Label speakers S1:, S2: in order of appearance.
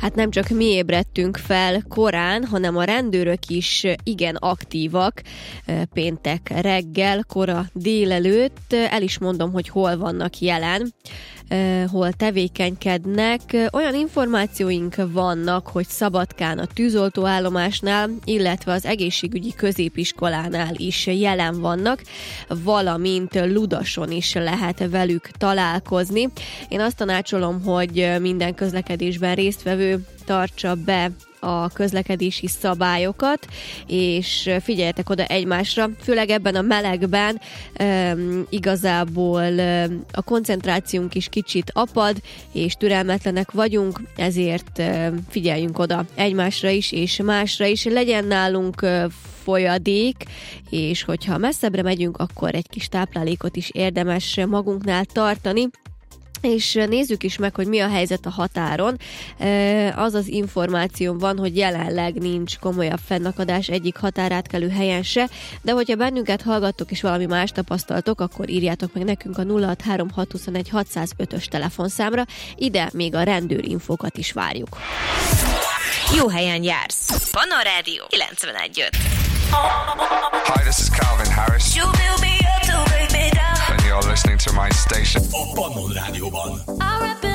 S1: Hát nem csak mi ébredtünk fel korán, hanem a rendőrök is igen aktívak péntek reggel, kora délelőtt. El is mondom, hogy hol vannak jelen, hol tevékenykednek. Olyan információink vannak, hogy Szabadkán a tűzoltóállomásnál, illetve az egészségügyi középiskolánál is jelen vannak, valamint Ludason is lehet velük találkozni. Én azt tanácsolom, hogy minden közlekedésben résztvevő tartsa be a közlekedési szabályokat, és figyeljetek oda egymásra, főleg ebben a melegben igazából a koncentrációnk is kicsit apad, és türelmetlenek vagyunk, ezért figyeljünk oda egymásra is, és másra is. Legyen nálunk folyadék, és hogyha messzebbre megyünk, akkor egy kis táplálékot is érdemes magunknál tartani. És nézzük is meg, hogy mi a helyzet a határon. Az az információm van, hogy jelenleg nincs komolyabb fennakadás egyik határátkelő helyen se, de hogyha bennünket hallgattok és valami más tapasztaltok, akkor írjátok meg nekünk a 063621 telefonszámra, ide még a rendőrinfókat is várjuk.
S2: Jó helyen jársz. Pannon Rádió 91.5.
S3: Hi, this is Calvin Harris.
S2: You build me up to break me down.
S3: And you're listening to my station.
S4: A Pannon Rádióban.